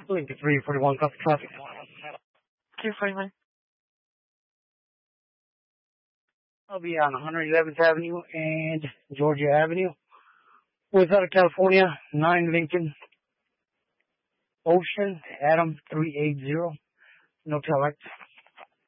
Lincoln 341, copy traffic. 241. I'll be on 111th Avenue and Georgia Avenue. West out of California, 9 Lincoln. Ocean, Adam 380. No tell